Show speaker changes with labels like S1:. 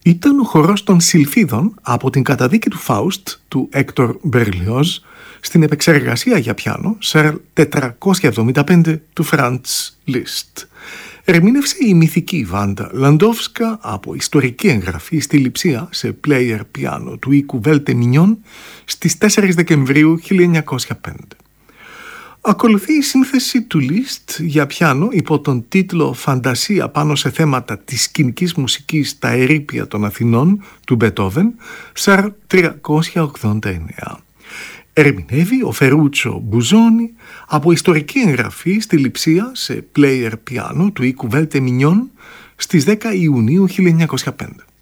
S1: Ήταν ο χορός των Σιλφίδων από την καταδίκη του Φάουστ του Έκτορ Μπερλιόζ στην επεξεργασία για πιάνο Σερ 475 του Φραντς Λίστ. Ερμήνευσε η μυθική Βάντα Λαντόφσκα από ιστορική εγγραφή στη Λειψία σε player πιάνο του οίκου Βέλτε Μινιόν στις 4 Δεκεμβρίου 1905. Ακολουθεί η σύνθεση του Λίστ για πιάνο υπό τον τίτλο «Φαντασία πάνω σε θέματα της σκηνικής μουσικής στα ερείπια των Αθηνών» του Μπετόβεν, Σαρ 389. Ερμηνεύει ο Φερούτσο Μπουζόνι από ιστορική εγγραφή στη Λειψία σε player πιάνο του οίκου Βέλτε Μινιόν στις 10 Ιουνίου 1905.